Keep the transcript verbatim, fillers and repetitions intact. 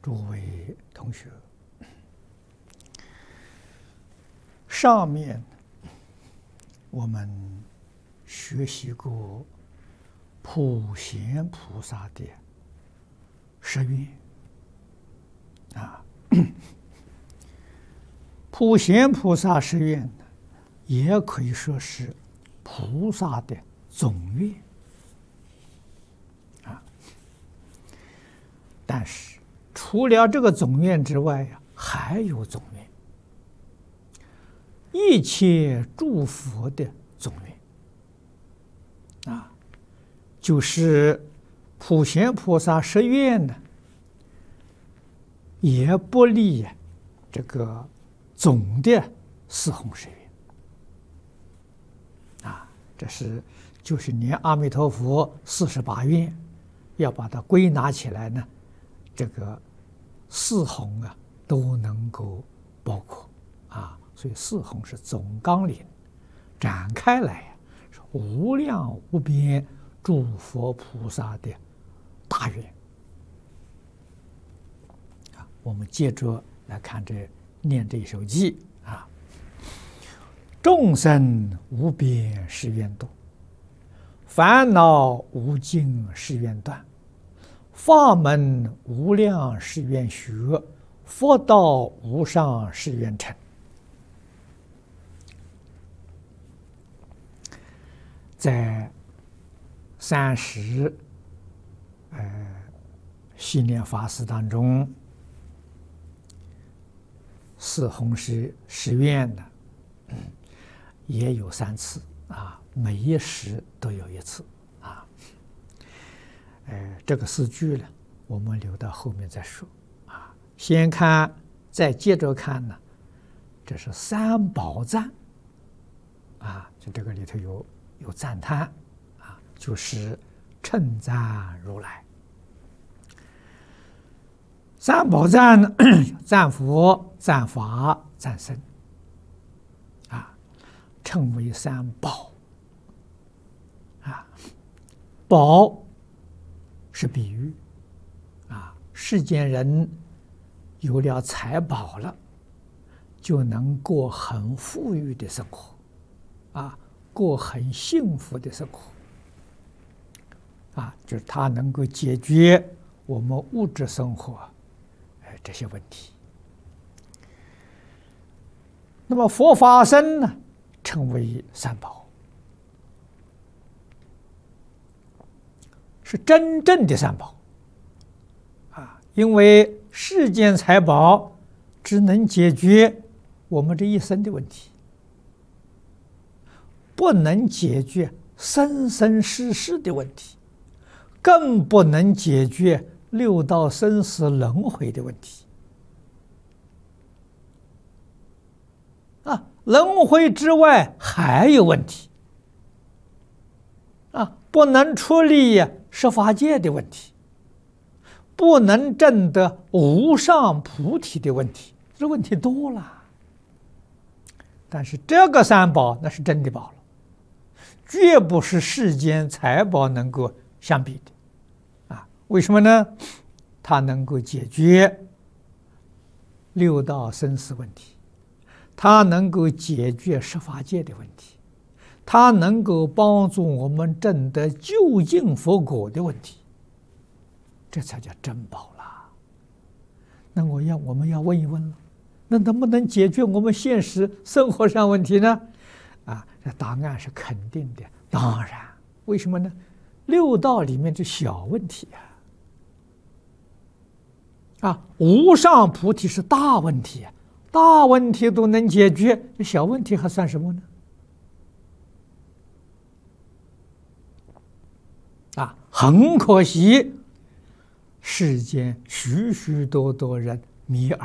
诸位同学，上面我们学习过普贤菩萨的十愿啊，普贤菩萨十愿也可以说是菩萨的总愿啊。但是除了这个总愿之外呀，还有总愿，一切诸佛的总愿啊，就是普贤菩萨十愿呢，也不离这个总的四弘十愿啊。这是就是连阿弥陀佛四十八愿，要把它归纳起来呢，这个四弘啊都能够包括啊。所以四弘是总纲领，展开来呀，是无量无边诸佛菩萨的大愿啊。我们接着来看这念这一首偈啊：众生无边誓愿度，烦恼无尽誓愿断，法门无量誓愿学，佛道无上誓愿成。在三十呃系列法师当中，四弘十十愿呢，嗯，也有三次啊，每一时都有一次啊。呃，这个四句呢，我们留到后面再说啊。先看，再接着看呢，这是三宝赞啊，就这个里头有。有赞叹啊，就是称赞如来。三宝赞呢，赞佛、赞法、赞僧啊，称为三宝啊。宝是比喻啊，世间人有了财宝了，就能过很富裕的生活啊。过很幸福的生活啊，就是它能够解决我们物质生活哎这些问题。那么佛法僧呢，称为三宝，是真正的三宝啊。因为世间财宝只能解决我们这一生的问题，不能解决生生世世的问题，更不能解决六道生死轮回的问题啊！轮回之外还有问题啊！不能处理十法界的问题，不能证得无上菩提的问题，这问题多了。但是这个三宝那是真的宝了，绝不是世间财宝能够相比的啊！为什么呢？它能够解决六道生死问题，它能够解决十法界的问题，它能够帮助我们证得究竟佛果的问题，这才叫真宝啦。那我要我们要问一问了，那能不能解决我们现实生活上问题呢？啊，这答案是肯定的，当然，为什么呢？六道里面的小问题啊，啊，无上菩提是大问题啊，大问题都能解决，小问题还算什么呢？啊，很可惜，世间许许多多人迷而